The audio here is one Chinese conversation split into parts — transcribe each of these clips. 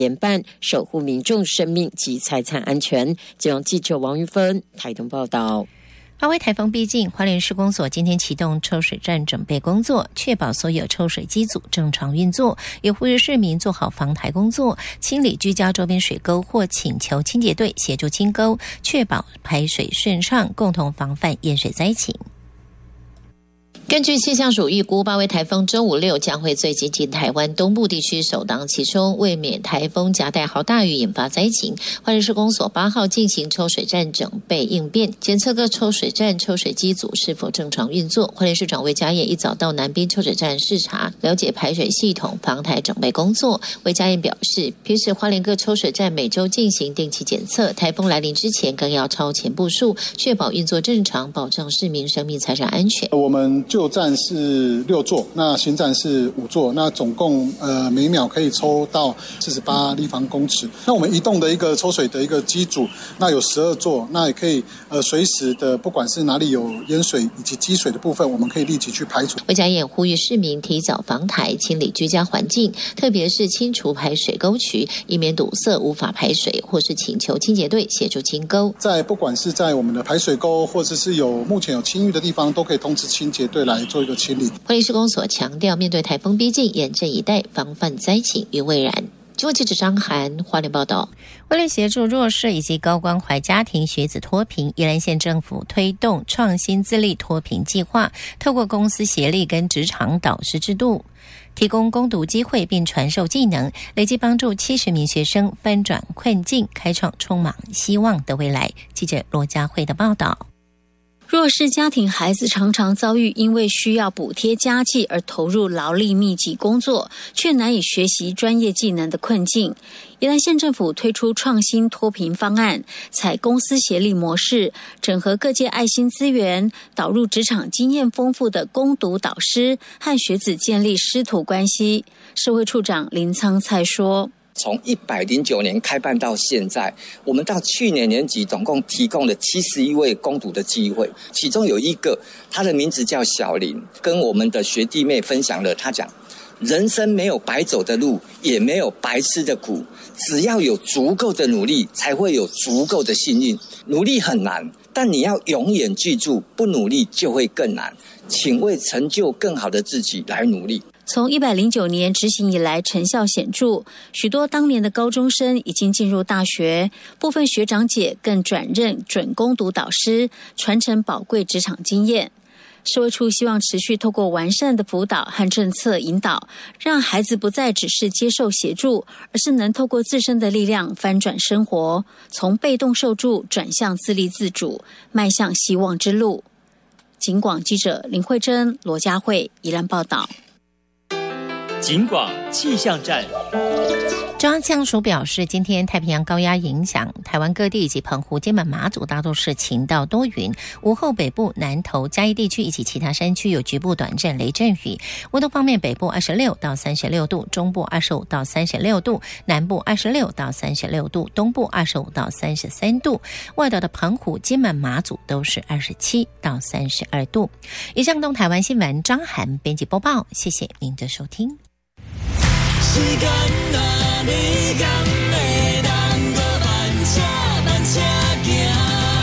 严办，守护民众生命及财产安全。记者王玉芬台东报道。 发威台风逼近，花莲市公所今天启动抽水站准备工作，确保所有抽水机组正常运作，也呼吁市民做好防台工作，清理居家周边水沟或请求清洁队协助清沟，确保排水顺畅，共同防范淹水灾情。根据气象署预估，巴威台风周五6将会最接近台湾东部地区，首当其冲。为免台风夹带豪大雨引发灾情，花莲市公所8号进行抽水站整备应变，检测各抽水站抽水机组是否正常运作。花莲市长魏家燕一早到南滨抽水站视察，了解排水系统防台整备工作。魏家燕表示，平时花莲各抽水站每周进行定期检测，台风来临之前更要超前部署，确保运作正常，保障市民生命财产安全。 我们旧站是6座，那新站是5座，那总共每秒可以抽到48立方公尺。那我们移动的一个抽水的一个机组，那有12座，那也可以随时的，不管是哪里有淹水以及积水的部分，我们可以立即去排除。魏家燕呼吁市民提早防台，清理居家环境，特别是清除排水沟渠，以免堵塞无法排水，或是请求清洁队协助清沟。不管是在我们的排水沟，或者是目前有清淤的地方，都可以通知清洁队来做一个清理。花莲市公所强调，面对台风逼近，严阵以待，防范灾情于未然。中国记者张涵花莲报道。为了协助弱势以及高关怀家庭学子脱贫，宜兰县政府推动创新自立脱贫计划，透过公司协力跟职场导师制度，提供攻读机会并传授技能，累计帮助70名学生翻转困境，开创充满希望的未来。记者罗佳慧的报道。 弱势家庭孩子常常遭遇因为需要补贴家计而投入劳力密集工作，却难以学习专业技能的困境。宜兰县政府推出创新脱贫方案，采公司协力模式，整合各界爱心资源，导入职场经验丰富的攻读导师，和学子建立师徒关系。社会处长林苍菜说， 从109年开办到现在，我们到去年年底总共提供了71位攻读的机会，其中有一个，他的名字叫小林，跟我们的学弟妹分享了，他讲人生没有白走的路，也没有白吃的苦，只要有足够的努力，才会有足够的幸运。努力很难，但你要永远记住，不努力就会更难，请为成就更好的自己来努力。 从109年执行以来，成效显著，许多当年的高中生已经进入大学，部分学长姐更转任准攻读导师，传承宝贵职场经验。社会处希望持续透过完善的辅导和政策引导，让孩子不再只是接受协助，而是能透过自身的力量翻转生活，从被动受助转向自立自主，迈向希望之路。警广记者林慧珍、罗佳慧宜兰报道。 警广气象站。 中央气象署表示，今天太平洋高压影响台湾各地以及澎湖、金门、马祖大多是晴到多云，午后北部、南投、嘉义地区以及其他山区有局部短暂雷阵雨。温度方面，北部26到36度，中部25到36度，南部26到36度，东部25到33度。外岛的澎湖、金门、马祖都是27到32度。以上东台湾新闻，张涵编辑播报，谢谢您的收听。 时间啊，你敢会当作慢车行。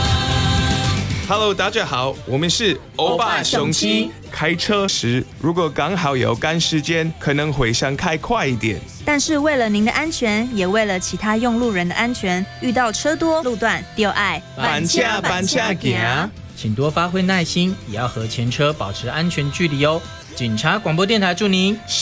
Hello， 大家好，我们是欧巴雄鸡。开车时如果刚好有赶时间，可能会想开快一点。 但是为了您的安全，也为了其他用路人的安全，遇到车多路段，就爱慢车行。 请多发挥耐心，也要和前车保持安全距离哦。警察广播电台祝您